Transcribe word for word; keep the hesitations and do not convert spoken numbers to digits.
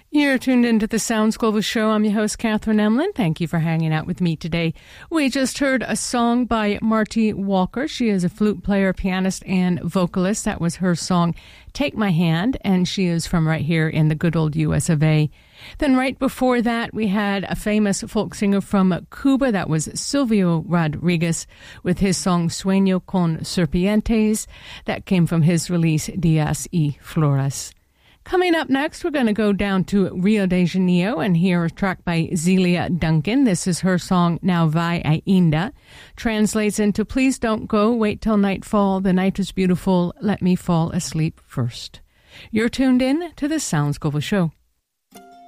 You're tuned into the Sounds Global Show. I'm your host, Catherine Emlin. Thank you for hanging out with me today. We just heard a song by Marty Walker. She is a flute player, pianist, and vocalist. That was her song, Take My Hand, and she is from right here in the good old U S of A. Then right before that, we had a famous folk singer from Cuba. That was Silvio Rodriguez with his song Sueño con Serpientes. That came from his release, Días y Flores. Coming up next, we're going to go down to Rio de Janeiro and hear a track by Zelia Duncan. This is her song, Now Vai Ainda. Translates into, please don't go, wait till nightfall. The night is beautiful, let me fall asleep first. You're tuned in to the Sounds Global Show.